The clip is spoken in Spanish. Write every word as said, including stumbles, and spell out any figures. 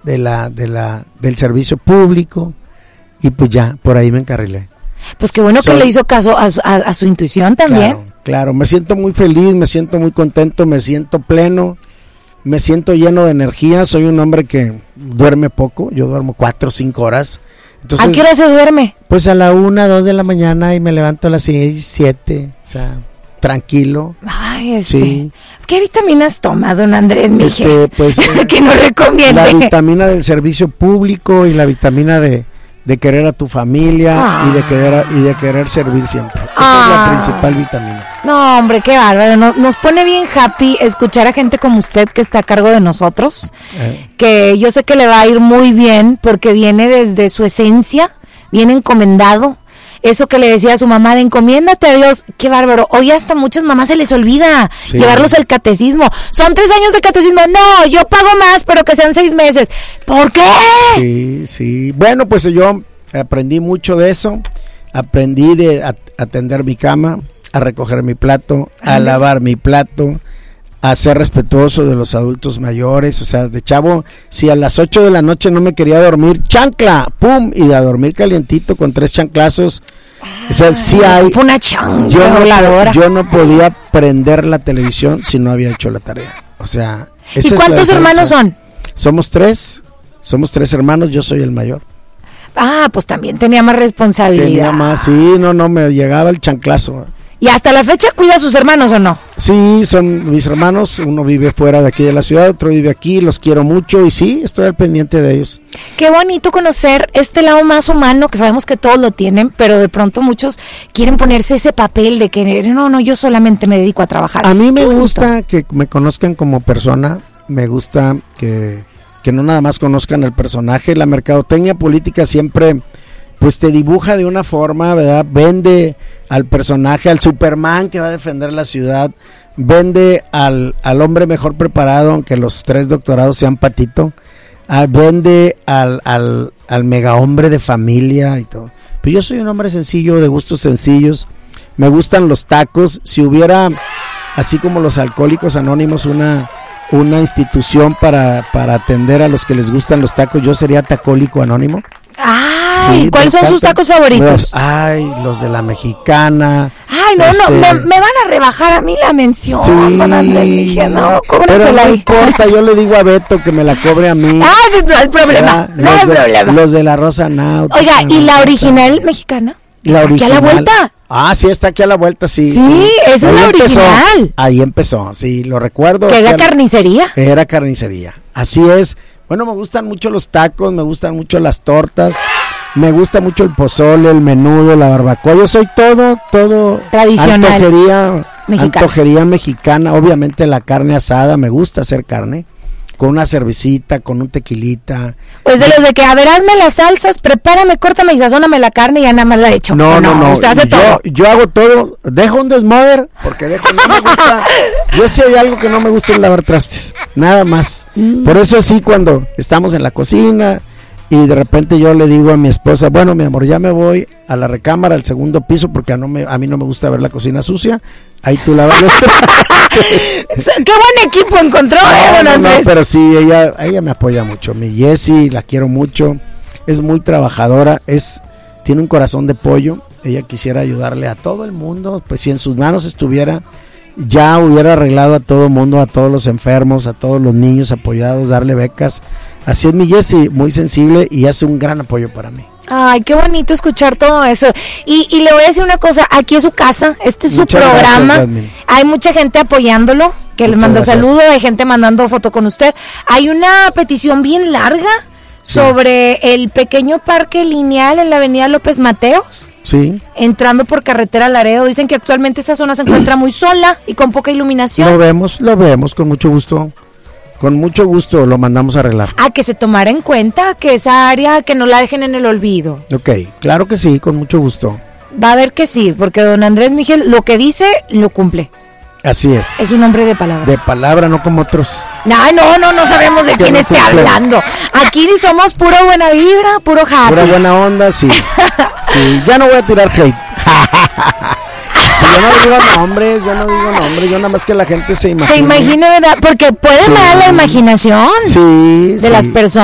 de la, de la, del servicio público, y pues ya, por ahí me encarrilé. Pues qué bueno Soy, que le hizo caso a, a, a su intuición también. Claro, claro, me siento muy feliz, me siento muy contento, me siento pleno, me siento lleno de energía. Soy un hombre que duerme poco, yo duermo cuatro o cinco horas. Entonces, ¿a qué hora se duerme? Pues a la una, dos de la mañana y me levanto a las seis, siete, o sea, tranquilo. Ay, este, sí. ¿Qué vitaminas toma don Andrés Miguel? Este, pues, que nos recomiende. La vitamina del servicio público y la vitamina de, de querer a tu familia ah. y de querer y de querer servir siempre. Esa ah. es la principal vitamina. No, hombre, qué bárbaro. Nos, nos pone bien happy escuchar a gente como usted que está a cargo de nosotros, eh. que yo sé que le va a ir muy bien porque viene desde su esencia, viene encomendado. Eso que le decía a su mamá de encomiéndate a Dios, qué bárbaro. Hoy hasta muchas mamás se les olvida sí. llevarlos al catecismo. Son tres años de catecismo. No, yo pago más, pero que sean seis meses. ¿Por qué? Sí, sí. Bueno, pues yo aprendí mucho de eso. Aprendí de a, atender mi cama, a recoger mi plato, a Ay. lavar mi plato, a ser respetuoso de los adultos mayores. O sea, de chavo, si a las ocho de la noche no me quería dormir, chancla, pum, y a dormir calientito con tres chanclazos. O sea, sí hay. Una chancla yo, no, yo no podía prender la televisión si no había hecho la tarea. O sea, ¿y cuántos hermanos son? Somos tres, somos tres hermanos, yo soy el mayor. Ah, pues también tenía más responsabilidad. Tenía más, sí, no, no, me llegaba el chanclazo. ¿Y hasta la fecha cuida a sus hermanos o no? Sí, son mis hermanos, uno vive fuera de aquí de la ciudad, otro vive aquí, los quiero mucho y sí, estoy al pendiente de ellos. Qué bonito conocer este lado más humano, que sabemos que todos lo tienen, pero de pronto muchos quieren ponerse ese papel de que no, no, yo solamente me dedico a trabajar. A mí me gusta que me conozcan como persona, me gusta que, que no nada más conozcan el personaje. La mercadotecnia política siempre pues te dibuja de una forma, ¿verdad? Vende al personaje, al Superman que va a defender la ciudad, vende al, al hombre mejor preparado, aunque los tres doctorados sean patito, ah, vende al, al, al mega hombre de familia y todo. Pero yo soy un hombre sencillo, de gustos sencillos, me gustan los tacos. Si hubiera, así como los Alcohólicos Anónimos, una, una institución para, para atender a los que les gustan los tacos, yo sería tacólico anónimo. Ay, sí, ¿cuáles son sus tacos favoritos? Los, ay, los de la Mexicana. Ay, no, este... no, me, me van a rebajar a mí la mención. Sí, dije, no, pero no importa, yo le digo a Beto que me la cobre a mí. Ah, no hay problema, no hay de, problema. Los de la Rosa Náutica. Oiga, ¿y la original mexicana? La ¿Está original. aquí a la vuelta? Ah, sí, está aquí a la vuelta, sí. Sí, sí. Esa es la original. Empezó, ahí empezó, sí, lo recuerdo. ¿Que era carnicería? Era carnicería, así es. Bueno, me gustan mucho los tacos, me gustan mucho las tortas. Me gusta mucho el pozole, el menudo, la barbacoa. Yo soy todo, todo tradicional. Antojería mexicana. Antojería mexicana. Obviamente la carne asada, me gusta hacer carne. Con una cervecita, con un tequilita. Pues de los de que, a ver, hazme las salsas, prepárame, córtame y sazóname la carne y ya nada más la he hecho. No, no, no. no. Usted hace yo, todo. Yo hago todo. Dejo un desmoder, porque dejo, no me gusta. Yo sí hay algo que no me gusta es lavar trastes. Nada más. Mm. Por eso así cuando estamos en la cocina y de repente yo le digo a mi esposa, bueno, mi amor, ya me voy a la recámara, al segundo piso, porque a, no me, a mí no me gusta ver la cocina sucia. Ahí tú lavas los ¡Qué buen equipo encontró, no, eh, don Andrés! No, no, pero sí, ella, ella me apoya mucho. Mi Jessie, la quiero mucho. Es muy trabajadora, es tiene un corazón de pollo. Ella quisiera ayudarle a todo el mundo. Pues si en sus manos estuviera, ya hubiera arreglado a todo el mundo, a todos los enfermos, a todos los niños apoyados, darle becas. Así es mi Jessie, muy sensible y hace un gran apoyo para mí. Ay, qué bonito escuchar todo eso. Y, y le voy a decir una cosa, aquí es su casa, este es Muchas su programa. Gracias, hay mucha gente apoyándolo, que Muchas le manda saludos, hay gente mandando foto con usted. Hay una petición bien larga sobre sí. el pequeño parque lineal en la avenida López Mateos. Sí. Entrando por carretera Laredo. Dicen que actualmente esta zona se encuentra muy sola y con poca iluminación. Lo vemos, lo vemos con mucho gusto. Con mucho gusto lo mandamos a arreglar. A que se tomara en cuenta que esa área, que no la dejen en el olvido. Ok, claro que sí, con mucho gusto. Va a ver que sí, porque don Andrés Miguel lo que dice, lo cumple. Así es. Es un hombre de palabra. De palabra, no como otros. No, no, no, no sabemos de quién no esté cumple. hablando. Aquí somos pura buena vibra, puro happy. Pura buena onda, sí. sí. Ya no voy a tirar hate. Yo no digo nombres, yo no digo nombres, yo nada más que la gente se imagine. Se imagine, ¿verdad? Porque puede sí. dar la imaginación sí, de sí. las personas.